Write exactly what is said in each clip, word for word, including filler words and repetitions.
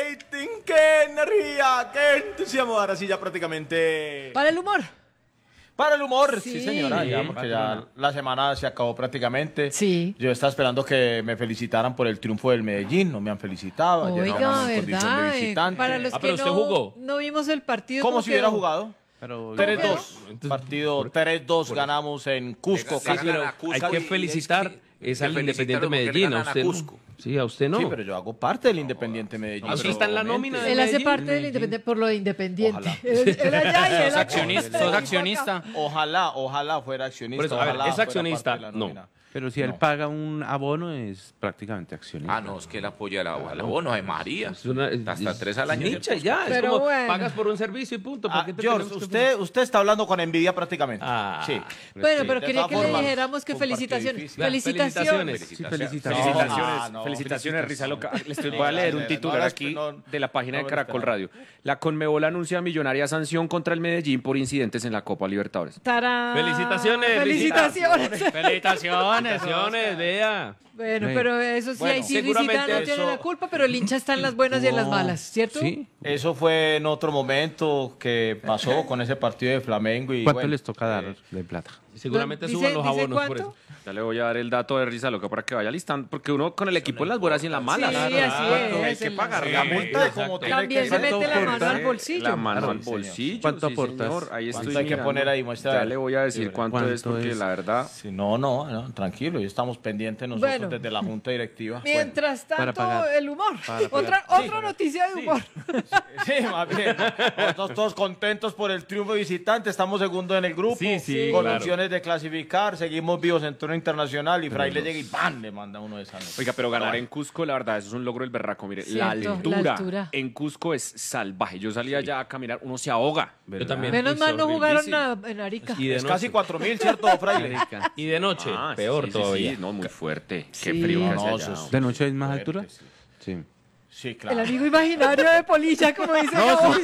rating, qué energía, qué entusiasmo. Ahora sí ya prácticamente... Para el humor. Para el humor, sí, Sí. señora, Sí, ya, porque ya la semana se acabó prácticamente. Sí. Yo estaba esperando que me felicitaran por el triunfo del Medellín, no me han felicitado. Ayer Oiga, ganamos en condición de ¿verdad? visitante. Para los Ah, que pero usted no, jugó. no vimos el partido. Como ¿cómo si hubiera quedó? jugado. Pero tres quedó? dos. Partido tres dos ganamos en Cusco. Sí, casi- pero Hay Cusco que y- felicitar y es es que- al que Independiente felicitaron porque Medellín. le A ganan a usted no. Cusco. Sí, a usted no. Sí, pero yo hago parte del Independiente Medellín. ¿Ah, usted pero está en la obviamente. nómina de Él hace Medellín? parte del Independiente por lo de Independiente. Ojalá. Él, él allá y él sos acá. accionista, sos accionista. Ojalá, ojalá fuera accionista. Por eso, a ver, ojalá ¿es fuera accionista? parte de la No. nómina. Pero si él No. paga un abono, es prácticamente accionista. Ah, no, es que él apoya la la abono de María. Es una- Hasta es- tres al año. es hincha y ya. Es Pero como bueno. pagas por un servicio y punto. ¿Por Ah, qué te George, tenemos que- usted, usted está hablando con envidia prácticamente. Ah. Sí. Bueno, Sí, pero de quería todas que le formas, dijéramos que fue un partido felicitaciones. difícil. Felicitaciones. Sí, Felicitaciones. felicitaciones. Felicitaciones, Ah, no, felicitaciones, Risa Loca. Les estoy- No, voy a leer no, un no, titular no, aquí no, de la página no de me Caracol esperaba. Radio. La Conmebol anuncia millonaria sanción contra el Medellín por incidentes en la Copa Libertadores. ¡Tarán! Felicitaciones. Felicitaciones. Felicitaciones. Felicitaciones, vea. Bueno, Sí. pero eso sí, Bueno, ahí sí seguramente Risita no tiene eso- la culpa, pero el hincha está en las buenas y en las malas, ¿cierto? Sí. Eso fue en otro momento que pasó con ese partido de Flamengo. Y ¿Cuánto bueno, les toca dar eh, de plata? Seguramente Dice- suban los dice abonos por cuánto. eso. Ya le voy a dar el dato de Risa Loca para que vaya listando, porque uno con el equipo en las buenas y en las malas. Sí, Claro, así claro, Hay es, que en pagar las- la Sí, multa. como tiene También que se ser. mete la ¿Cuánto mano al aporta? bolsillo. La mano Claro, al sí, señor. bolsillo. ¿Cuánto sí, aportas? señor. Ahí ¿Cuánto estoy hay que mirando. poner ahí? Muestra a Ya ver. le voy a decir Sí, cuánto, es, ¿cuánto porque es? la verdad... Sí, no, no, no, tranquilo, ya estamos pendientes nosotros Bueno. desde la Junta Directiva. Mientras Para tanto, pagar. el humor. Para Otra, pagar. otra noticia de humor. Bueno, sí, más bien. Nosotros todos contentos por el triunfo visitante, estamos segundo en el grupo, Sí, sí, con claro. opciones de clasificar, seguimos vivos en torneo internacional y Fraile llega y ¡pam! Le manda uno de esas. Oiga, pero ganar en Cusco, la verdad, eso es un logro del berraco. Mire, la, Cierto, la altura altura. en Cusco es salvaje. Yo salía allá a caminar, uno se ahoga. Yo también. Menos Uy, mal no jugaron horriblísimo. nada en Arica. Y de Es noche. casi cuatro mil, ¿cierto, Fraile? Y de noche, Ah, peor sí, sí, todavía. sí, no, muy fuerte. Sí. Qué frío que No, hace no, allá, eso es- hombre. ¿De noche hay más altura? Sí. Sí. Sí, El claro. amigo imaginario de Polilla, como dice Gabo.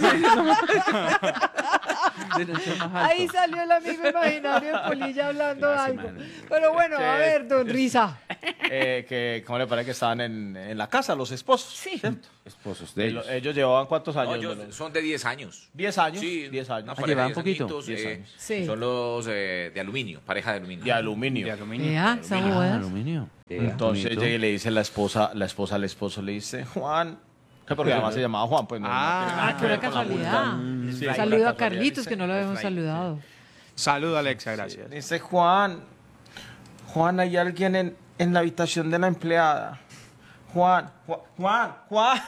De noche hay más alto. Ahí salió el amigo imaginario de Polilla hablando algo. Pero bueno, a ver, don Risa. Eh, que, ¿Cómo le parece que estaban en, en la casa los esposos? Sí. ¿cierto? Esposos de ellos. Ellos, ellos llevaban cuántos No, años. ellos Melo? son de diez años. ¿Diez años? Sí, diez años. una Ah, pareja llevan de poquito. añitos, diez eh, años. Sí. Son los eh, de aluminio, pareja de aluminio. De aluminio. Vea, esa Ah, boda. aluminio. Entonces Bonito. llega y le dice la esposa, la esposa al esposo le dice, Juan, que porque además se llamaba Juan, pues no. Ah, no tiene nada Ah, que qué ver una con la casualidad. multa. Sí, Un una saludo a casualidad. Carlitos, que no lo habíamos saludado. Saludo, Alexa, gracias. Dice Juan, Juan, hay alguien en, en la habitación de la empleada. Juan, Juan, Juan, Juan.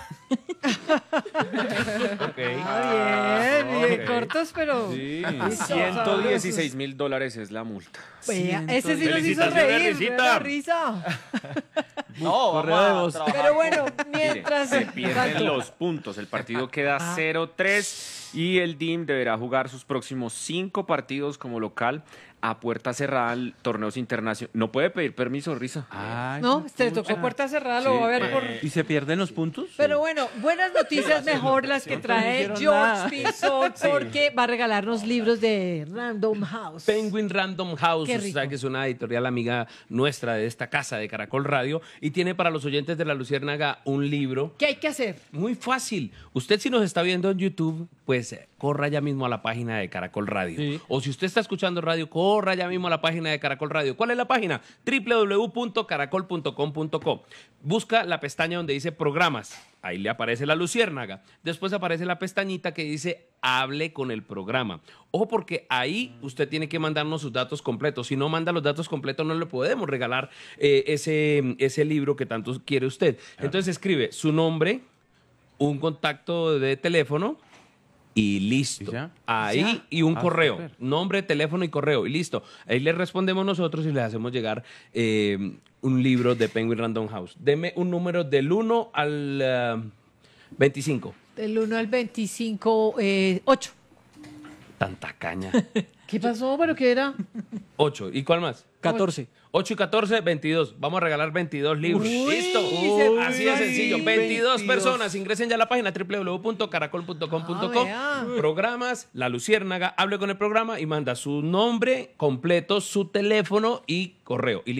Ah, bien, bien, ok. cortos, pero... Sí, Listo, ciento dieciséis mil dólares es la multa. Vea, ese sí nos hizo Felicitaciones, reír, Risita. vea la risa. No, correo vamos de a voz. trabajar. Pero bueno, Mire, mientras... se pierden ¿Cuánto? los puntos. El partido queda cero tres y el D I M deberá jugar sus próximos cinco partidos como local a puerta cerrada en torneos internacionales. No puede pedir permiso, Risa. Ay, No, te pucha. tocó puerta cerrada, lo Sí, va a ver eh, por... ¿Y se pierden los puntos? Pero bueno, buenas noticias mejor las que trae hicieron George nada. Pinzón, porque va a regalarnos libros de Random House. Penguin Random House, Qué usted rico. sabe que es una editorial amiga nuestra de esta casa de Caracol Radio y tiene para los oyentes de La Luciérnaga un libro ¿Qué hay que hacer? muy fácil. Usted si nos está viendo en YouTube, pues eh, corra ya mismo a la página de Caracol Radio. Sí. O si usted está escuchando radio, corra ya mismo a la página de Caracol Radio. ¿Cuál es la página? doble u doble u doble u punto caracol punto com punto co. Busca la pestaña donde dice programas. Ahí le aparece La Luciérnaga. Después aparece la pestañita que dice hable con el programa. Ojo porque ahí usted tiene que mandarnos sus datos completos. Si no manda los datos completos no le podemos regalar eh, ese, ese libro que tanto quiere usted. Entonces escribe su nombre, un contacto de teléfono y listo. ¿Y ya? Ahí Ya. y un Ah, correo. súper. Nombre, teléfono y correo. Y listo. Ahí le respondemos nosotros y le hacemos llegar eh, un libro de Penguin Random House. Deme un número del uno al eh, veinticinco. Del uno al veinticinco, eh, ocho. Tanta caña. ¿Qué pasó? ¿Pero qué era? ocho. ¿Y cuál más? catorce. ocho y catorce, veintidós. Vamos a regalar veintidós libros. Uy, ¡Listo! se- Así de Uy, sencillo. veintidós, veintidós. personas. Ingresen ya a la página doble u doble u doble u punto caracol punto com punto co. Ah, vea. Programas, La Luciérnaga, hable con el programa y manda su nombre completo, su teléfono y correo. Y listo.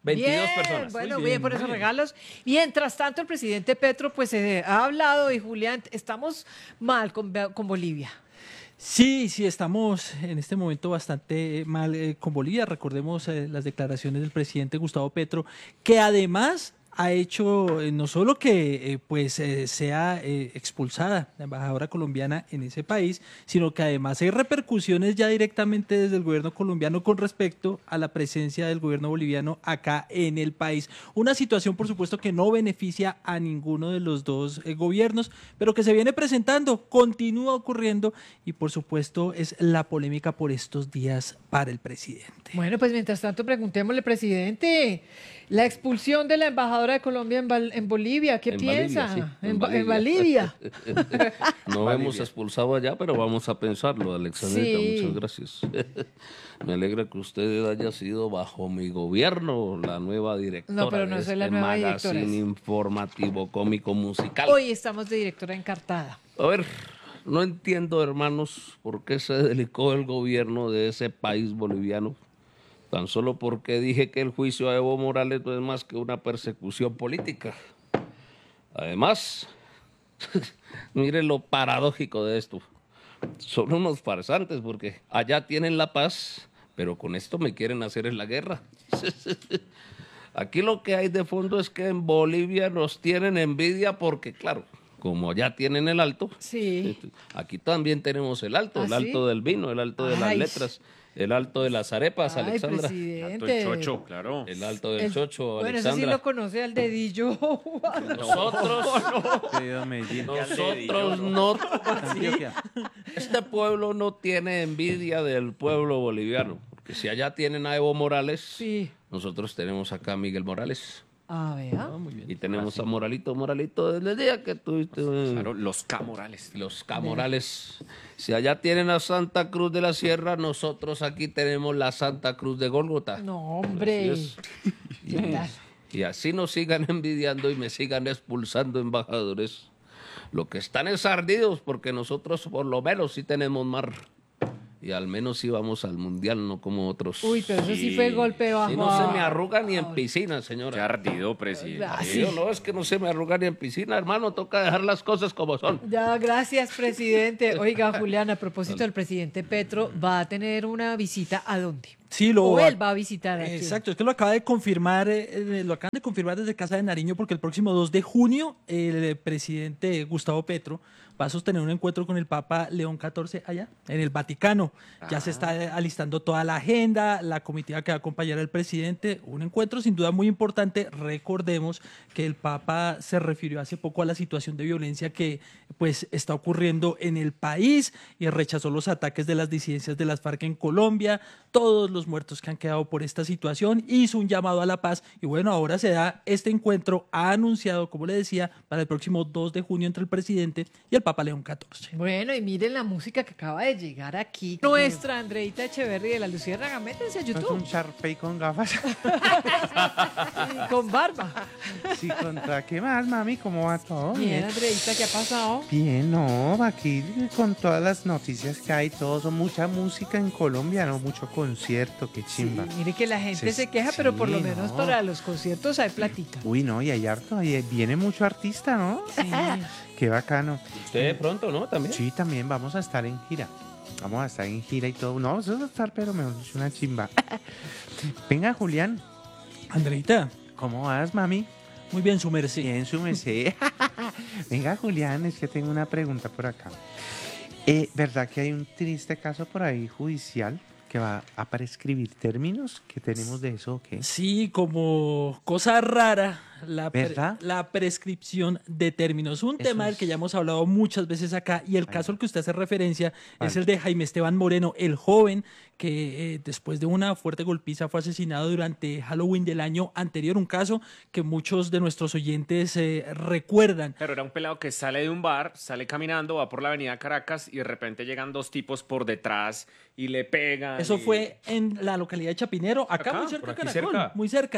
veintidós Bien, personas. bueno, Muy bien, bien, por muy esos bien. regalos. Mientras tanto, el presidente Petro pues eh, ha hablado y Julián, estamos mal con, con Bolivia. Sí, sí, estamos en este momento bastante mal eh, con Bolivia. Recordemos eh, las declaraciones del presidente Gustavo Petro, que además ha hecho eh, no solo que eh, pues eh, sea eh, expulsada la embajadora colombiana en ese país, sino que además hay repercusiones ya directamente desde el gobierno colombiano con respecto a la presencia del gobierno boliviano acá en el país. Una situación, por supuesto, que no beneficia a ninguno de los dos eh, gobiernos, pero que se viene presentando, continúa ocurriendo y, por supuesto, es la polémica por estos días para el presidente. Bueno, pues mientras tanto preguntémosle, presidente, la expulsión de la embajadora de Colombia en, Val- en Bolivia, ¿qué En piensa? Bolivia, sí, en, en Ba- en Bolivia. Bolivia. No hemos expulsado allá, pero vamos a pensarlo, Alexandrita. Sí. Muchas gracias. Me alegra que usted haya sido bajo mi gobierno la nueva directora No, pero no de soy la este nueva directora. magazine informativo cómico musical. Hoy estamos de directora encartada. A ver, no entiendo, hermanos, por qué se delicó el gobierno de ese país boliviano. Tan solo porque dije que el juicio a Evo Morales no es más que una persecución política. Además, mire lo paradójico de esto. Son unos farsantes porque allá tienen la paz, pero con esto me quieren hacer en la guerra. Aquí lo que hay de fondo es que en Bolivia nos tienen envidia porque, claro, como ya tienen el alto, Sí. aquí también tenemos el alto, ¿Ah, el sí? alto del vino, el alto de las Ay. letras, el alto de las arepas, Ay, Alexandra. Alto presidente. el chocho, claro. El alto del El- chocho, Bueno, eso sí Alexandra. lo conoce al dedillo. Nosotros, Querido Medellín. nosotros no, Antioquia. este pueblo no tiene envidia del pueblo boliviano, porque si allá tienen a Evo Morales, Sí. nosotros tenemos acá a Miguel Morales. A ver. Y tenemos a Moralito, Moralito, desde el día que tuviste eh, Claro, los K Morales. los Camorales. Si allá tienen a Santa Cruz de la Sierra, nosotros aquí tenemos la Santa Cruz de Gólgota. No, hombre. Así es. ¿Qué tal? Y así nos sigan envidiando y me sigan expulsando embajadores. Lo que están es ardidos porque nosotros por lo menos sí tenemos mar. Y al menos sí vamos al mundial, no como otros. Uy, pero eso sí fue golpe bajo. Y no se me arruga ni en piscina, Qué señora. ardido, presidente. Ah, Sí, no, es que no se me arruga ni en piscina, hermano. Toca dejar las cosas como son. Ya, gracias, presidente. Oiga, Julián, a propósito del presidente Petro, va a tener una visita ¿a dónde? Sí, lo O él va a visitar aquí. Exacto, es que lo acaba de confirmar, eh, eh, lo acaban de confirmar desde Casa de Nariño porque el próximo dos de junio el eh, presidente Gustavo Petro va a sostener un encuentro con el Papa León catorce allá, en el Vaticano. Ya se está eh, alistando toda la agenda, la comitiva que va a acompañar al presidente, un encuentro sin duda muy importante. Recordemos que el Papa se refirió hace poco a la situación de violencia que pues está ocurriendo en el país y rechazó los ataques de las disidencias de las FARC en Colombia, todos los muertos que han quedado por esta situación, hizo un llamado a la paz y bueno, ahora se da este encuentro, ha anunciado, como le decía, para el próximo dos de junio entre el presidente y el Papa León catorce. Bueno, y miren la música que acaba de llegar aquí. Nuestra Andreita Echeverry de la Luciérnaga, métanse a ¿No es YouTube. un Sharpay con gafas? Y con barba. Sí, contra qué más, mami, ¿cómo va todo? Bien, Andreita, ¿qué ha pasado? Bien, no, aquí con todas las noticias que hay, todo, son mucha música en Colombia, no mucho concierto, qué chimba. Mire que la gente Sí, se queja, pero por lo sí, menos no. para los conciertos hay platica. Uy, no, y hay harto, y viene mucho artista, ¿no? Sí. Qué bacano. Usted pronto, ¿no? También. Sí, también vamos a estar en gira. Vamos a estar en gira y todo. No, eso va a estar, pero mejor dicho, una chimba. Venga, Julián, Andreita, ¿cómo vas, mami? muy bien, su merced. Bien, su merced. Venga, Julián, es que tengo una pregunta por acá. Eh, ¿Verdad que hay un triste caso por ahí judicial que va a prescribir términos? ¿Qué tenemos de eso o qué? Sí, como cosa rara, la, pre- ¿Verdad? la prescripción de términos. Un Eso tema del es. que ya hemos hablado muchas veces acá y el Ay, caso no. al que usted hace referencia es Vale. el de Jaime Esteban Moreno, el joven que eh, después de una fuerte golpiza fue asesinado durante Halloween del año anterior. Un caso que muchos de nuestros oyentes eh, recuerdan. Pero era un pelado que sale de un bar, sale caminando, va por la avenida Caracas y de repente llegan dos tipos por detrás y le pegan. Eso y- fue en la localidad de Chapinero, acá, Acá, muy cerca por de aquí Caracol, cerca. muy cerca.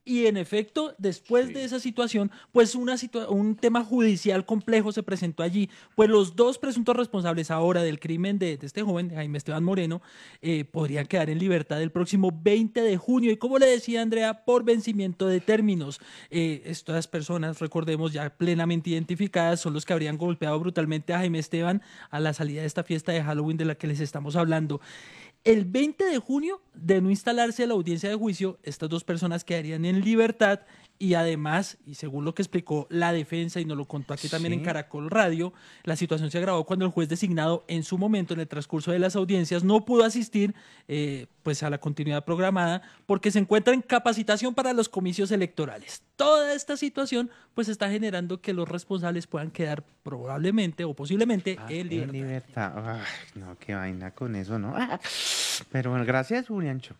y en efecto, después Sí. de esa situación, pues una situa- un tema judicial complejo se presentó allí. Pues los dos presuntos responsables ahora del crimen de, de este joven, Jaime Esteban Moreno, eh, podrían quedar en libertad el próximo veinte de junio. Y como le decía Andrea, por vencimiento de términos. Eh, estas personas, recordemos, ya plenamente identificadas, son los que habrían golpeado brutalmente a Jaime Esteban a la salida de esta fiesta de Halloween de la que les estamos hablando. El veinte de junio, de no instalarse la audiencia de juicio, estas dos personas quedarían en libertad y además, y según lo que explicó la defensa y nos lo contó aquí también Sí. en Caracol Radio, la situación se agravó cuando el juez designado en su momento, en el transcurso de las audiencias, no pudo asistir eh, pues a la continuidad programada porque se encuentra en capacitación para los comicios electorales. Toda esta situación pues está generando que los responsables puedan quedar probablemente o posiblemente Ah, en en libertad. libertad. Ay, no, qué vaina con eso, ¿no? Pero bueno, gracias, Juliancho.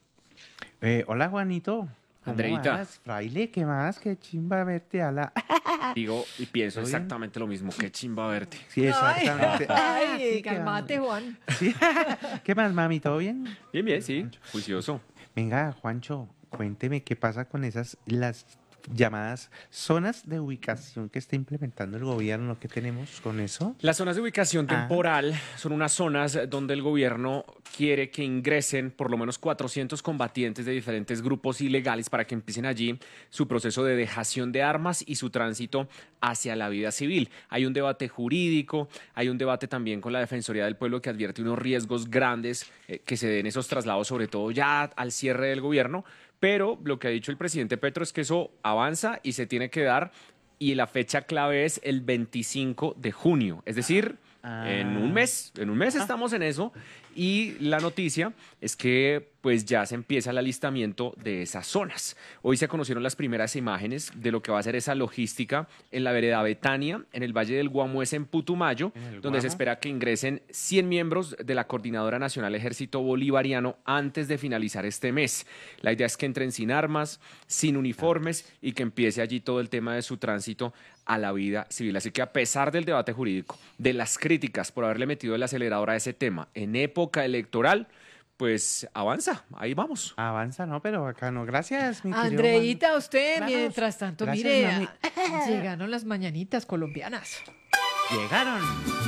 Eh, hola, Juanito. ¿Cómo Andreita. vas? Fraile, ¿qué más? Qué chimba verte a la... Digo y pienso ¿Todo bien? exactamente lo mismo. Qué chimba verte. Sí, exactamente. Ay, Sí, qué calmate, va- Juan. Sí. ¿Qué más, mami? ¿Todo bien? Bien, bien, sí. Juicioso. Venga, Juancho, cuénteme qué pasa con esas, las llamadas zonas de ubicación que está implementando el gobierno. ¿Qué tenemos con eso? Las zonas de ubicación Ah. temporal son unas zonas donde el gobierno quiere que ingresen por lo menos cuatrocientos combatientes de diferentes grupos ilegales para que empiecen allí su proceso de dejación de armas y su tránsito hacia la vida civil. Hay un debate jurídico, hay un debate también con la Defensoría del Pueblo que advierte unos riesgos grandes eh, que se den esos traslados, sobre todo ya al cierre del gobierno. Pero lo que ha dicho el presidente Petro es que eso avanza y se tiene que dar y la fecha clave es el veinticinco de junio, es decir, Ah. en un mes, en un mes estamos en eso y la noticia es que pues ya se empieza el alistamiento de esas zonas. Hoy se conocieron las primeras imágenes de lo que va a ser esa logística en la vereda Betania, en el Valle del Guamués, en Putumayo, ¿En el donde se Guamo? espera que ingresen cien miembros de la Coordinadora Nacional Ejército Bolivariano antes de finalizar este mes. La idea es que entren sin armas, sin uniformes y que empiece allí todo el tema de su tránsito a la vida civil. Así que a pesar del debate jurídico, de las críticas por haberle metido el acelerador a ese tema en época electoral, pues avanza, ahí vamos. Avanza, ¿no? Pero acá no. Gracias, mi querido Andreita, usted, Claro. mientras tanto, Gracias, mire, mami. ah, llegaron las mañanitas colombianas. Juan. Llegaron.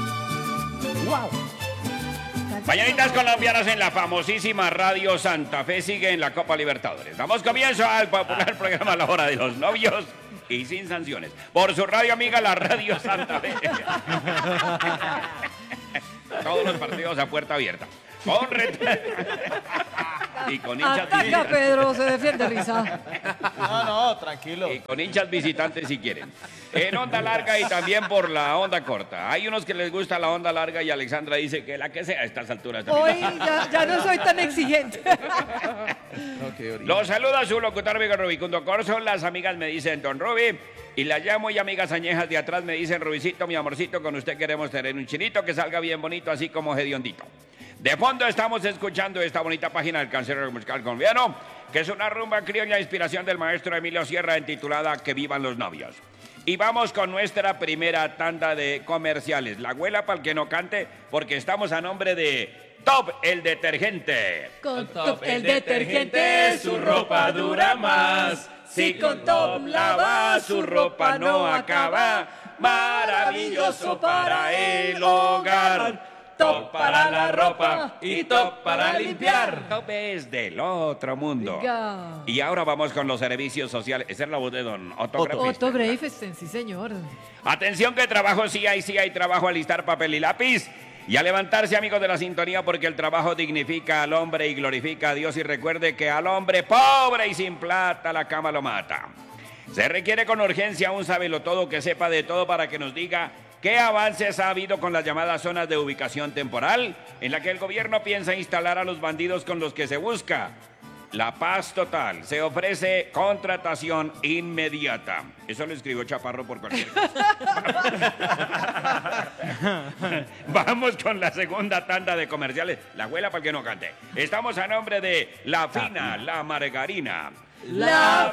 Mañanitas colombianas en la famosísima Radio Santa Fe sigue en la Copa Libertadores. Damos comienzo al popular programa La Hora de los Novios y sin sanciones. Por su radio amiga, la Radio Santa Fe. Todos los partidos a puerta abierta. Con ret- y con hinchas Ataca, visitantes. Pedro, se defiende risa. No, no, tranquilo. Y con hinchas visitantes si quieren. En onda larga y también por la onda corta. Hay unos que les gusta la onda larga y Alexandra dice que la que sea a estas alturas también. Hoy ya, ya no soy tan exigente. Los saluda su locutor amigo Rubicundo Corso. Las amigas me dicen Don Rubi. Y las llamo y amigas añejas de atrás me dicen Rubicito, mi amorcito, con usted queremos tener un chinito que salga bien bonito, así como hediondito. De fondo estamos escuchando esta bonita página del Cancionero Musical Colombiano, que es una rumba criolla inspiración del maestro Emilio Sierra intitulada Que vivan los novios. Y vamos con nuestra primera tanda de comerciales. La abuela para el que no cante, porque estamos a nombre de Top el Detergente. Con Top el detergente su ropa dura más. Si con Top lava su ropa no acaba. Maravilloso para el hogar. Top para la ropa y top para limpiar. Top es del otro mundo. Oiga. Y ahora vamos con los servicios sociales. Esa es la voz de don Otto Otto. Grafista. Otto Greifesten, sí señor. Atención que trabajo sí hay, sí hay trabajo a listar papel y lápiz. Y a levantarse, amigos de la sintonía, porque el trabajo dignifica al hombre y glorifica a Dios. Y recuerde que al hombre pobre y sin plata la cama lo mata. Se requiere con urgencia un sabelotodo que sepa de todo para que nos diga qué avances ha habido con las llamadas zonas de ubicación temporal, en la que el gobierno piensa instalar a los bandidos con los que se busca la paz total. Se ofrece contratación inmediata. Eso lo escribió Chaparro por cualquier cosa. Vamos con la segunda tanda de comerciales. La abuela para el que no cante. Estamos a nombre de La Fina, La Margarina. La